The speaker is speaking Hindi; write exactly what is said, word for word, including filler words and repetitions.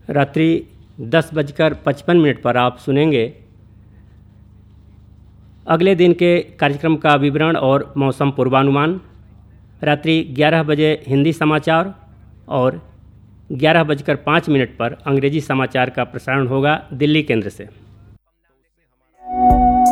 रात्रि दस बजकर पचपन मिनट पर आप सुनेंगे अगले दिन के कार्यक्रम का विवरण और मौसम पूर्वानुमान। रात्रि ग्यारह बजे हिंदी समाचार और ग्यारह बजकर पाँच मिनट पर अंग्रेजी समाचार का प्रसारण होगा दिल्ली केंद्र से।